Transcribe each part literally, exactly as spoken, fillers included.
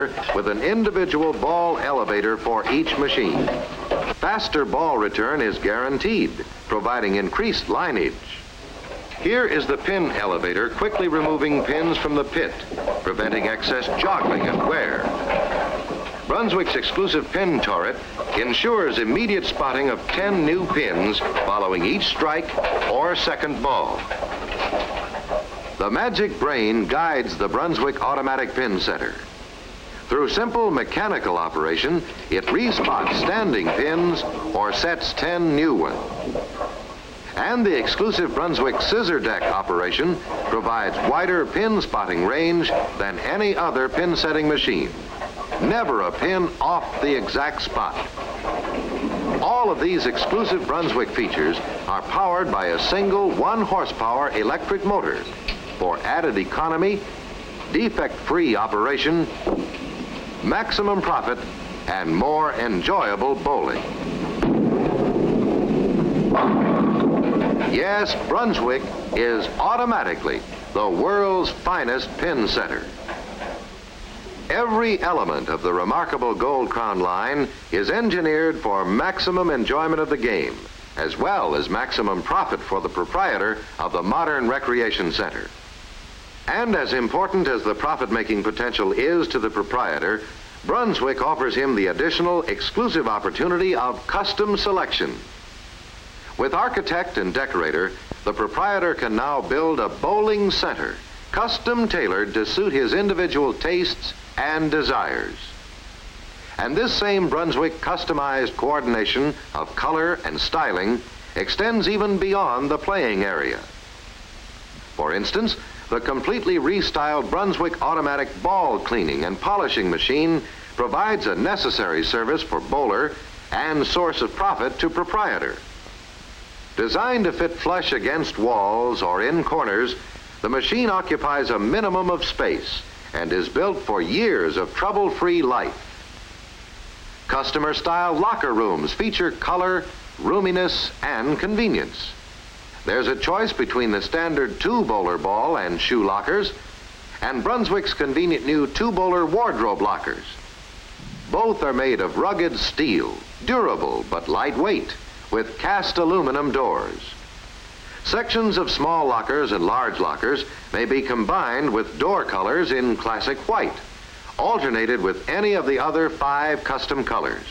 with an individual ball elevator for each machine. Faster ball return is guaranteed, providing increased lineage. Here is the pin elevator quickly removing pins from the pit, preventing excess joggling and wear. Brunswick's exclusive pin turret ensures immediate spotting of ten new pins following each strike or second ball. The magic brain guides the Brunswick automatic pin setter. Through simple mechanical operation, it respots standing pins or sets ten new ones. And the exclusive Brunswick scissor deck operation provides wider pin spotting range than any other pin setting machine. Never a pin off the exact spot. All of these exclusive Brunswick features are powered by a single one horsepower electric motor for added economy, defect-free operation, maximum profit, and more enjoyable bowling. Yes, Brunswick is automatically the world's finest pin setter. Every element of the remarkable Gold Crown line is engineered for maximum enjoyment of the game, as well as maximum profit for the proprietor of the modern recreation center. And as important as the profit-making potential is to the proprietor, Brunswick offers him the additional exclusive opportunity of custom selection. With architect and decorator, the proprietor can now build a bowling center, custom tailored to suit his individual tastes and desires. And this same Brunswick customized coordination of color and styling extends even beyond the playing area. For instance, the completely restyled Brunswick automatic ball cleaning and polishing machine provides a necessary service for bowler and source of profit to proprietor. Designed to fit flush against walls or in corners, the machine occupies a minimum of space and is built for years of trouble-free life. Customer-style locker rooms feature color, roominess, and convenience. There's a choice between the standard two-bowler ball and shoe lockers and Brunswick's convenient new two-bowler wardrobe lockers. Both are made of rugged steel, durable but lightweight, with cast aluminum doors. Sections of small lockers and large lockers may be combined with door colors in classic white, alternated with any of the other five custom colors.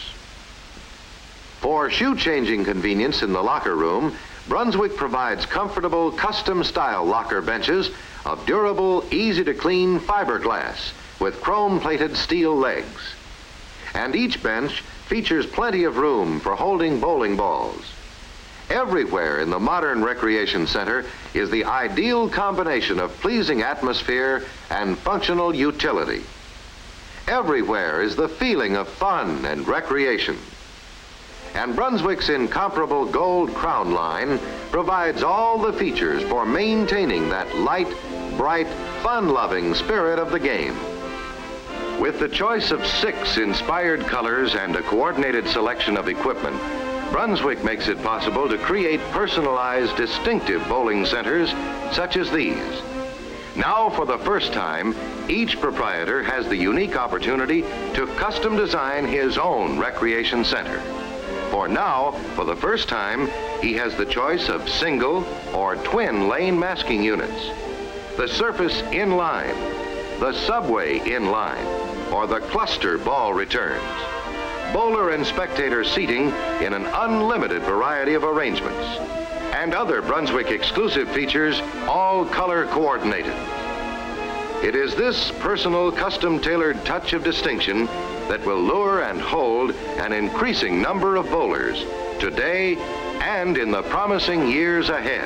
For shoe-changing convenience in the locker room, Brunswick provides comfortable custom-style locker benches of durable, easy-to-clean fiberglass with chrome-plated steel legs. And each bench features plenty of room for holding bowling balls. Everywhere in the modern recreation center is the ideal combination of pleasing atmosphere and functional utility. Everywhere is the feeling of fun and recreation. And Brunswick's incomparable Gold Crown line provides all the features for maintaining that light, bright, fun-loving spirit of the game. With the choice of six inspired colors and a coordinated selection of equipment, Brunswick makes it possible to create personalized, distinctive bowling centers such as these. Now, for the first time, each proprietor has the unique opportunity to custom design his own recreation center. For now, for the first time, he has the choice of single or twin lane masking units, the surface in-line, the subway in-line, or the cluster ball returns. Bowler and spectator seating in an unlimited variety of arrangements, and other Brunswick exclusive features, all color coordinated. It is this personal, custom-tailored touch of distinction that will lure and hold an increasing number of bowlers today and in the promising years ahead.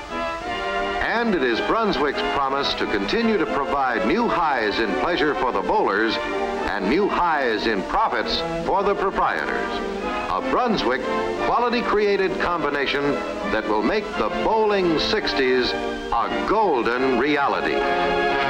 And it is Brunswick's promise to continue to provide new highs in pleasure for the bowlers and new highs in profits for the proprietors. A Brunswick quality-created combination that will make the bowling sixties a golden reality.